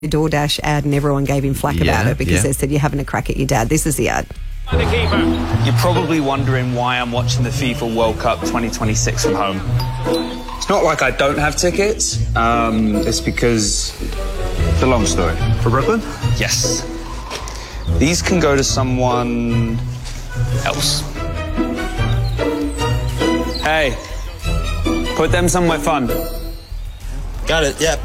DoorDash ad and everyone gave him flack about it because they said you're having a crack at your dad. This is the ad. You're probably wondering why I'm watching the FIFA World Cup 2026 from home. It's not like I don't have tickets. It's because it's a long story. For Brooklyn? Yes. These can go to someone else. Hey, put them somewhere fun. Got it, yep.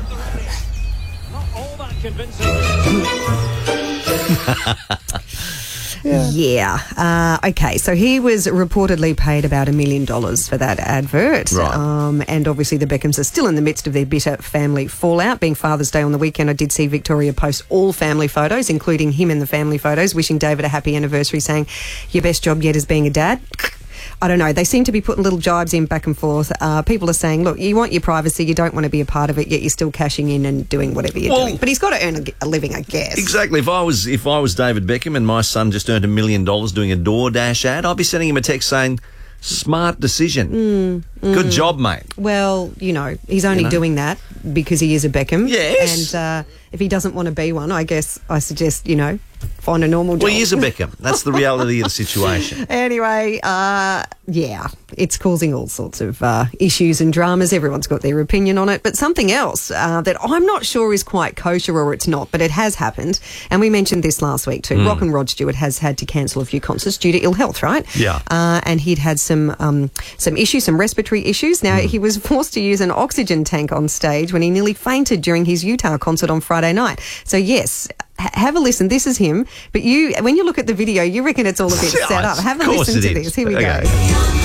Okay, so he was reportedly paid about $1 million for that advert. Right. And obviously the Beckhams are still in the midst of their bitter family fallout. Being Father's Day on the weekend, I did see Victoria post all family photos, including him in the family photos, wishing David a happy anniversary, saying, your best job yet is being a dad. I don't know. They seem to be putting little jibes in back and forth. People are saying, look, you want your privacy, you don't want to be a part of it, yet you're still cashing in and doing whatever you're doing. But he's got to earn a living, I guess. Exactly. If I was David Beckham and my son just earned $1 million doing a DoorDash ad, I'd be sending him a text saying, smart decision. Good job, mate. Well, he's only doing that because he is a Beckham. Yes. And if he doesn't want to be one, I guess I suggest, find a normal job. Well, he is a Beckham. That's the reality of the situation. Anyway, it's causing all sorts of issues and dramas. Everyone's got their opinion on it. But something else that I'm not sure is quite kosher or it's not, but it has happened. And we mentioned this last week too. Rock and Rod Stewart has had to cancel a few concerts due to ill health, right? Yeah. And he'd had some issues, some respiratory issues. Now, he was forced to use an oxygen tank on stage when he nearly fainted during his Utah concert on Friday night. So, yes, have a listen. This is him. But when you look at the video, you reckon it's all a bit set up. Have a listen to this. Here we go.